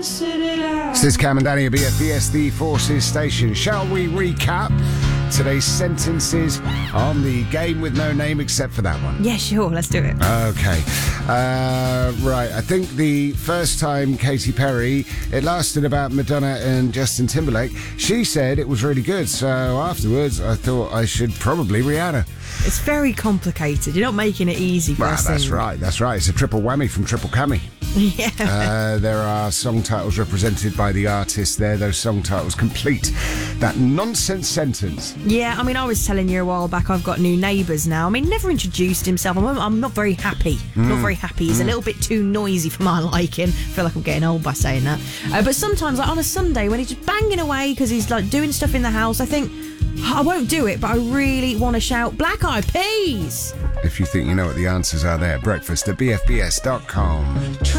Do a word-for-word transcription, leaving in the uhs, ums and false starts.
This is Cam and Danny at B F B S, the Forces Station. Shall we recap today's sentences on the game with no name except for that one? Yeah, sure, let's do it. Okay. Uh, right, I think the first time Katy Perry, it lasted about Madonna and Justin Timberlake. She said it was really good, so afterwards I thought I should probably Rihanna. It's very complicated. You're not making it easy for Well, us. that's right, that's right. It's a triple whammy from Triple Cammy. Yeah. Uh, there are song titles represented by the artist there. Those song titles complete that nonsense sentence. Yeah, I mean, I was telling you a while back I've got new neighbours now. I mean, never introduced himself. I'm, I'm not very happy. Mm. Not very happy. He's mm. a little bit too noisy for my liking. I feel like I'm getting old by saying that. Uh, but sometimes, like on a Sunday, when he's just banging away because he's like doing stuff in the house, I think, I won't do it, but I really want to shout, Black Eyed Peas! If you think you know what the answers are there, breakfast at b f b s dot com.